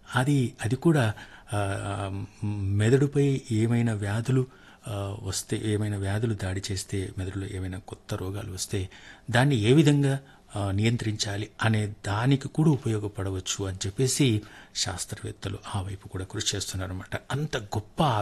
అది కూడా ఆ, మెదడుపై ఏమైనా వ్యాధులు వస్తే, ఏమైనా వ్యాధులు దాడి చేస్తే, మెదడులో ఏమైనా కొత్త రోగాలు వస్తే దాన్ని ఏ విధంగా నియంత్రించాలి అనే దానికి కూడా ఉపయోగపడవచ్చు అని చెప్పేసి శాస్త్రవేత్తలు ఆ వైపు కూడా కృషి చేస్తున్నారన్నమాట. అంత గొప్ప